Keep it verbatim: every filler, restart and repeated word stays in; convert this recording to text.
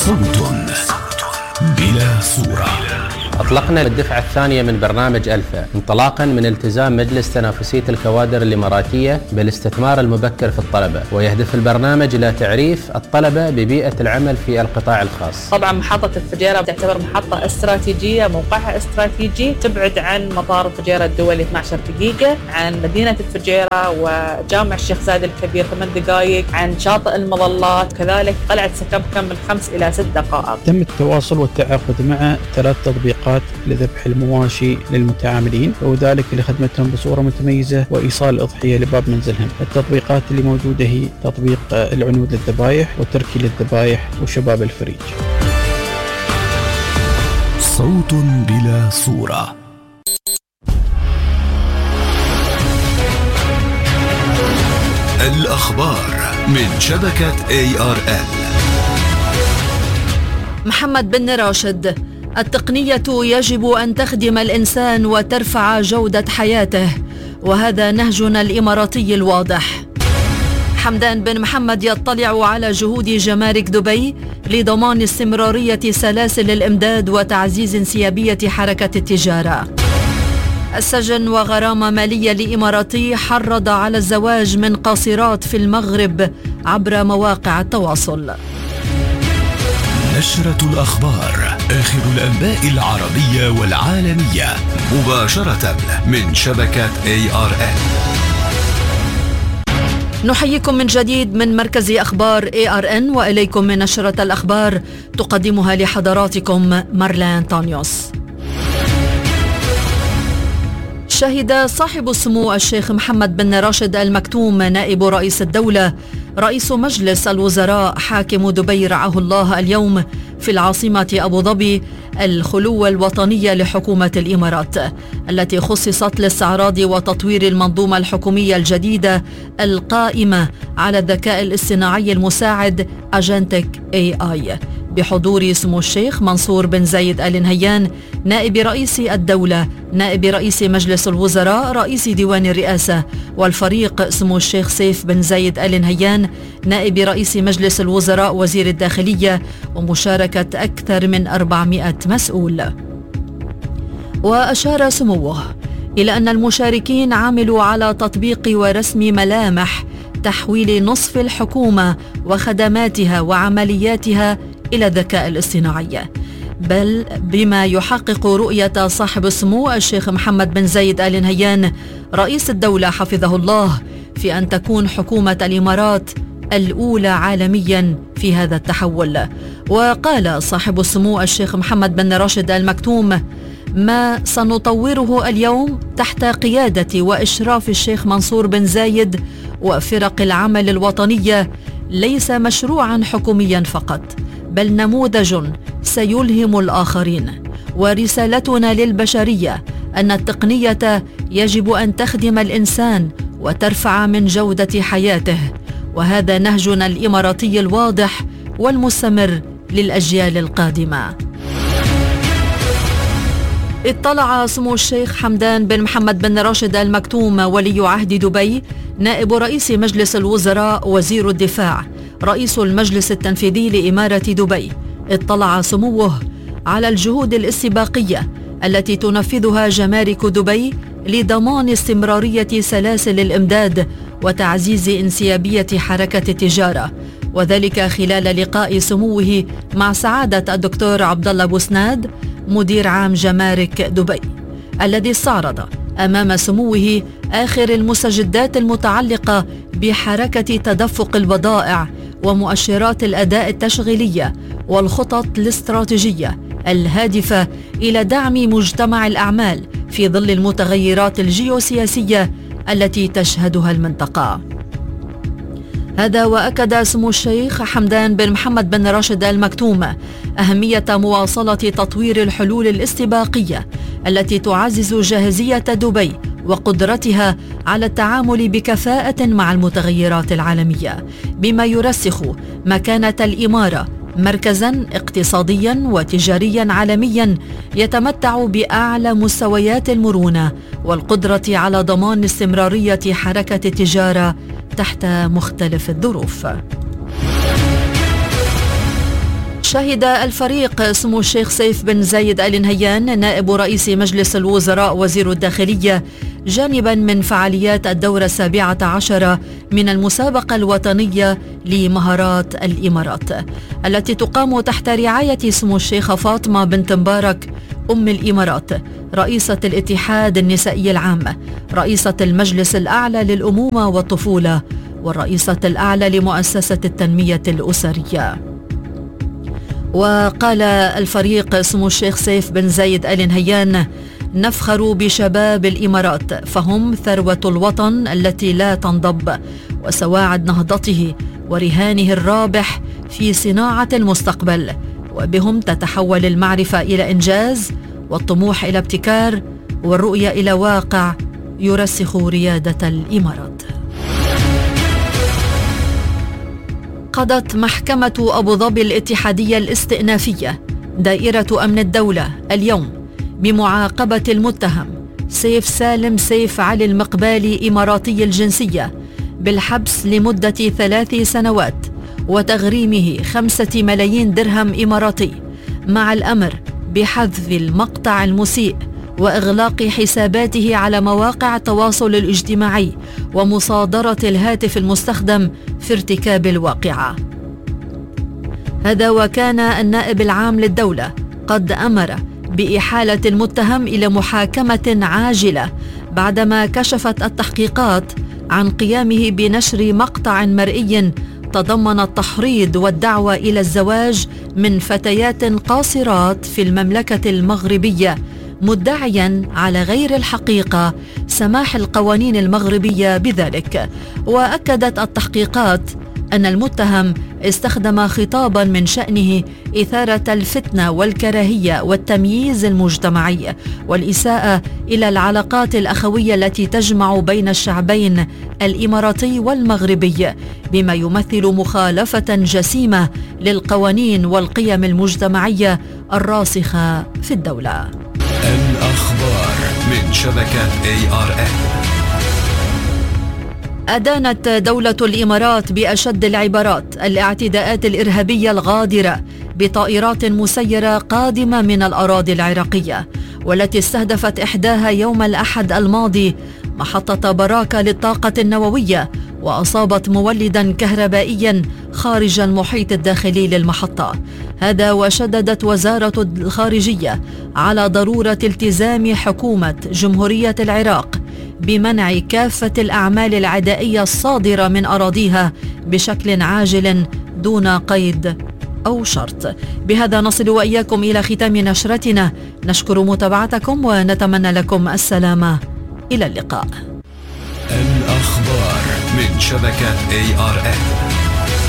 صوت بلا صورة. أطلقنا الدفعة الثانية من برنامج ألفا انطلاقا من التزام مجلس تنافسية الكوادر الإماراتية بالاستثمار المبكر في الطلبة، ويهدف البرنامج إلى تعريف الطلبة ببيئة العمل في القطاع الخاص. طبعا محطة الفجيرة تعتبر محطة استراتيجية، موقعها استراتيجي، تبعد عن مطار الفجيرة الدولي اثنتي عشرة دقيقة، عن مدينة الفجيرة وجامع الشيخ زايد الكبير ثمان دقائق، عن شاطئ المظلات، كذلك قلعة سكبكم من خمس إلى ست دقائق. تم التواصل والتعاقد مع ثلاث تطبيقات لذبح المواشي للمتعاملين، وذلك لخدمتهم بصورة متميزة وإيصال الأضحية لباب منزلهم. التطبيقات اللي موجودة هي تطبيق العنود للذبائح وتركي للذبائح وشباب الفريج. صوت بلا صورة. الأخبار من شبكة إيه آر إل. محمد بن راشد: التقنية يجب أن تخدم الإنسان وترفع جودة حياته، وهذا نهجنا الإماراتي الواضح. حمدان بن محمد يطلع على جهود جمارك دبي لضمان استمرارية سلاسل الإمداد وتعزيز انسيابية حركة التجارة. السجن وغرامة مالية لإماراتي حرض على الزواج من قاصرات في المغرب عبر مواقع التواصل. نشرة الأخبار، آخر الأنباء العربية والعالمية، مباشرة من شبكة إيه آر إل. نحييكم من جديد من مركز أخبار إيه آر إن، وإليكم من نشرة الأخبار تقدمها لحضراتكم مارلين تانيوس. شهد صاحب السمو الشيخ محمد بن راشد آل مكتوم نائب رئيس الدولة رئيس مجلس الوزراء حاكم دبي رعاه الله اليوم في العاصمة أبو ظبي الخلو الوطنية لحكومة الإمارات، التي خصصت لاستعراض وتطوير المنظومة الحكومية الجديدة القائمة على الذكاء الاصطناعي المساعد أجنتك إيه آي، بحضور سمو الشيخ منصور بن زايد آل نهيان نائب رئيس الدولة، نائب رئيس مجلس الوزراء، رئيس ديوان الرئاسة، والفريق سمو الشيخ سيف بن زايد آل نهيان نائب رئيس مجلس الوزراء وزير الداخلية، ومشاركة أكثر من أربعمائة مسؤول. وأشار سموه إلى أن المشاركين عملوا على تطبيق ورسم ملامح تحويل نصف الحكومة وخدماتها وعملياتها إلى الذكاء الاصطناعي، بل بما يحقق رؤية صاحب السمو الشيخ محمد بن زايد آل نهيان رئيس الدولة حفظه الله في أن تكون حكومة الإمارات الأولى عالميا في هذا التحول. وقال صاحب السمو الشيخ محمد بن راشد آل مكتوم: ما سنطوره اليوم تحت قيادة وإشراف الشيخ منصور بن زايد وفرق العمل الوطنية ليس مشروعا حكوميا فقط، بل نموذج سيلهم الآخرين. ورسالتنا للبشرية أن التقنية يجب أن تخدم الإنسان وترفع من جودة حياته، وهذا نهجنا الإماراتي الواضح والمستمر للأجيال القادمة. اطلع سمو الشيخ حمدان بن محمد بن راشد آل مكتوم ولي عهد دبي نائب رئيس مجلس الوزراء وزير الدفاع رئيس المجلس التنفيذي لإمارة دبي، اطلع سموه على الجهود الاستباقية التي تنفذها جمارك دبي لضمان استمرارية سلاسل الإمداد وتعزيز انسيابية حركة التجارة، وذلك خلال لقاء سموه مع سعادة الدكتور عبد الله بوسناد مدير عام جمارك دبي، الذي استعرض أمام سموه آخر المستجدات المتعلقة بحركة تدفق البضائع ومؤشرات الأداء التشغيلية والخطط الاستراتيجية الهادفة إلى دعم مجتمع الأعمال في ظل المتغيرات الجيوسياسية التي تشهدها المنطقة. هذا وأكد سمو الشيخ حمدان بن محمد بن راشد آل مكتوم أهمية مواصلة تطوير الحلول الاستباقية التي تعزز جاهزية دبي وقدرتها على التعامل بكفاءة مع المتغيرات العالمية، بما يرسخ مكانة الإمارة مركزا اقتصاديا وتجاريا عالميا يتمتع بأعلى مستويات المرونة والقدرة على ضمان استمرارية حركة التجارة تحت مختلف الظروف. شهد الفريق سمو الشيخ سيف بن زايد آل نهيان نائب رئيس مجلس الوزراء وزير الداخلية جانبا من فعاليات الدورة السابعة عشرة من المسابقة الوطنية لمهارات الإمارات التي تقام تحت رعاية سمو الشيخة فاطمة بنت مبارك أم الإمارات رئيسة الاتحاد النسائي العام، رئيسة المجلس الأعلى للأمومة والطفولة، والرئيسة الأعلى لمؤسسة التنمية الأسرية. وقال الفريق سمو الشيخ سيف بن زايد آل نهيان: نفخر بشباب الإمارات فهم ثروة الوطن التي لا تنضب وسواعد نهضته ورهانه الرابح في صناعة المستقبل، وبهم تتحول المعرفة إلى إنجاز والطموح إلى ابتكار والرؤية إلى واقع يرسخ ريادة الإمارات. قضت محكمة أبو ظبي الاتحادية الاستئنافية دائرة أمن الدولة اليوم بمعاقبة المتهم سيف سالم سيف علي المقبالي إماراتي الجنسية بالحبس لمدة ثلاث سنوات وتغريمه خمسة ملايين درهم إماراتي، مع الأمر بحذف المقطع المسيء وإغلاق حساباته على مواقع التواصل الاجتماعي ومصادرة الهاتف المستخدم في ارتكاب الواقعة. هذا وكان النائب العام للدولة قد أمر بإحالة المتهم إلى محاكمة عاجلة بعدما كشفت التحقيقات عن قيامه بنشر مقطع مرئي تضمن التحريض والدعوة إلى الزواج من فتيات قاصرات في المملكة المغربية، مدعيا على غير الحقيقة سماح القوانين المغربية بذلك. وأكدت التحقيقات أن المتهم استخدم خطابا من شأنه إثارة الفتنة والكراهية والتمييز المجتمعي والإساءة إلى العلاقات الأخوية التي تجمع بين الشعبين الإماراتي والمغربي، بما يمثل مخالفة جسيمة للقوانين والقيم المجتمعية الراسخة في الدولة. الأخبار من شبكة إيه آر إن. أدانت دولة الإمارات بأشد العبارات الاعتداءات الإرهابية الغادرة بطائرات مسيرة قادمة من الأراضي العراقية، والتي استهدفت إحداها يوم الأحد الماضي محطة براكة للطاقة النووية، وأصابت مولدا كهربائيا خارج المحيط الداخلي للمحطة. هذا وشددت وزارة الخارجية على ضرورة التزام حكومة جمهورية العراق بمنع كافة الأعمال العدائية الصادرة من أراضيها بشكل عاجل دون قيد أو شرط. بهذا نصل وإياكم إلى ختام نشرتنا، نشكر متابعتكم ونتمنى لكم السلامة. إلى اللقاء. الأخبار من شبكة إيه آر إن.